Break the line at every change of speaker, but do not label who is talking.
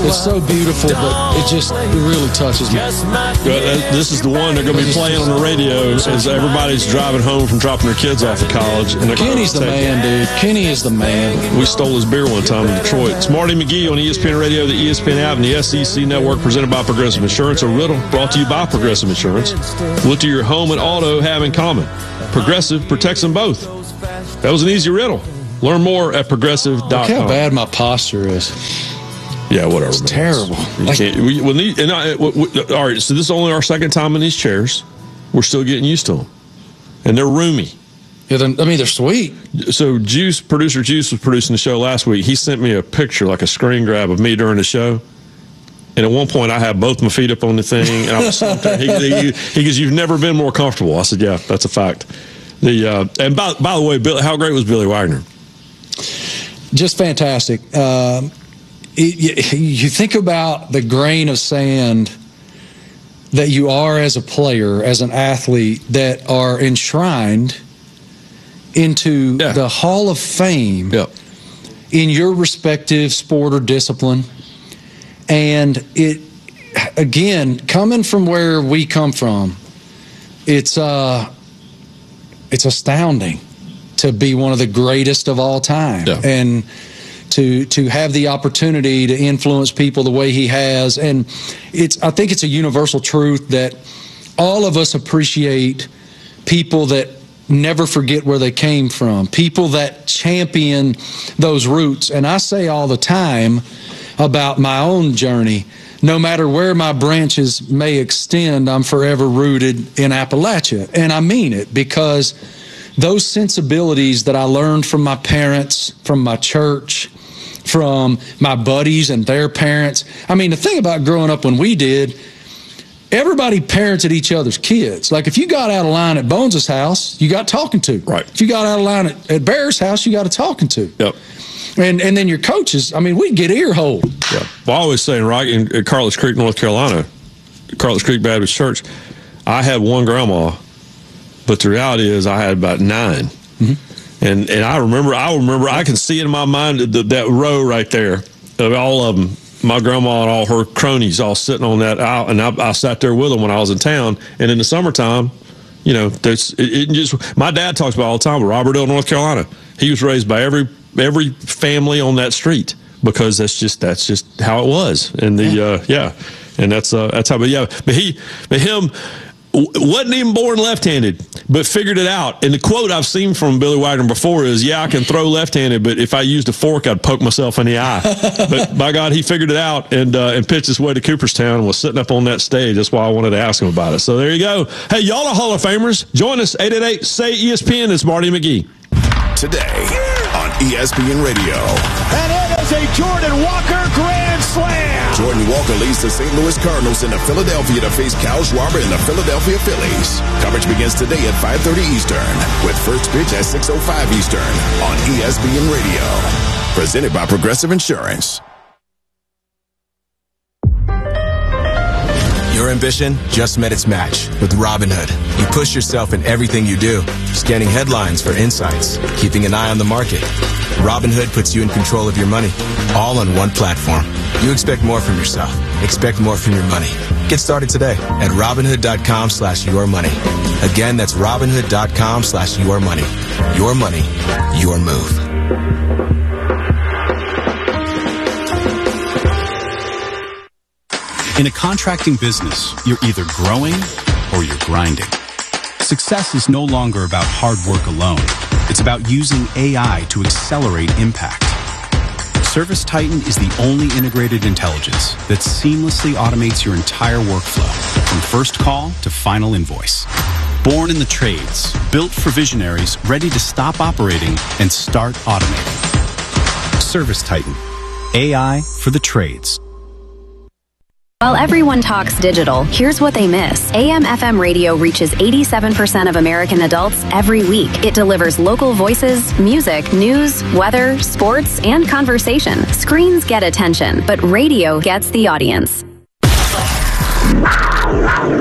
It's so beautiful, but it really touches me.
This is the one they're going to be playing on the radio as everybody's driving home from dropping their kids off of college. And
Kenny's the man, dude. Kenny is the man.
We stole his beer one time in Detroit. It's Marty McGee on ESPN Radio, the ESPN app, and the SEC Network, presented by Progressive Insurance. A riddle brought to you by Progressive Insurance. What do your home and auto have in common? Progressive protects them both. That was an easy riddle. Learn more at progressive.com.
Look how bad my posture is.
Yeah, whatever.
It's terrible.
All right, so this is only our second time in these chairs. We're still getting used to them. And they're roomy.
Yeah, they're sweet.
So producer Juice was producing the show last week. He sent me a picture, like a screen grab of me during the show. And at one point, I had both my feet up on the thing, and I was slumped there. He goes, "You've never been more comfortable." I said, "Yeah, that's a fact." And by the way, how great was Billy Wagner?
Just fantastic. You think about the grain of sand that you are as a player, as an athlete, that are enshrined into the Hall of Fame in your respective sport or discipline. And it, again, coming from where we come from, it's astounding to be one of the greatest of all time. Yeah. And to have the opportunity to influence people the way he has. And I think it's a universal truth that all of us appreciate people that never forget where they came from, people that champion those roots. And I say all the time about my own journey, no matter where my branches may extend, I'm forever rooted in Appalachia. And I mean it, because those sensibilities that I learned from my parents, from my church, from my buddies and their parents. I mean, the thing about growing up when we did, everybody parented each other's kids. Like, if you got out of line at Bones' house, you got talking to.
Right.
If you got out of line at Bear's house, you got a talking to.
Yep.
And then your coaches, I mean, we'd get ear hold.
Yeah. Well, I always say, right, in Carlos Creek, North Carolina, Carlos Creek Baptist Church, I had one grandma, but the reality is I had about 9. Mm-hmm. And I remember, I can see it in my mind, that row right there of all of them, my grandma and all her cronies all sitting on that aisle, and I sat there with them when I was in town. And in the summertime, you know, my dad talks about all the time, Robertville, North Carolina. He was raised by every family on that street, because that's just how it was. And and that's how. But him wasn't even born left-handed, but figured it out. And the quote I've seen from Billy Wagner before is, "Yeah, I can throw left-handed, but if I used a fork, I'd poke myself in the eye." But by God, he figured it out and pitched his way to Cooperstown and was sitting up on that stage. That's why I wanted to ask him about it. So there you go. Hey, y'all are Hall of Famers. Join us, 888-SAY-ESPN. It's Marty McGee.
Today on ESPN Radio.
And it is a Jordan Walker grand slam.
Jordan Walker leads the St. Louis Cardinals into Philadelphia to face Kyle Schwarber and the Philadelphia Phillies. Coverage begins today at 5:30 Eastern, with first pitch at 6:05 Eastern on ESPN Radio. Presented by Progressive Insurance.
Your ambition just met its match with Robinhood. You push yourself in everything you do, scanning headlines for insights, keeping an eye on the market. Robinhood puts you in control of your money, all on one platform. You expect more from yourself. Expect more from your money. Get started today at Robinhood.com/yourmoney. Again, that's Robinhood.com/yourmoney. Your money, your move.
In a contracting business, you're either growing or you're grinding. Success is no longer about hard work alone. It's about using AI to accelerate impact. ServiceTitan is the only integrated intelligence that seamlessly automates your entire workflow, from first call to final invoice. Born in the trades, built for visionaries ready to stop operating and start automating. ServiceTitan, AI for the trades.
While everyone talks digital, here's what they miss. AM/FM radio reaches 87% of American adults every week. It delivers local voices, music, news, weather, sports, and conversation. Screens get attention, but radio gets the audience.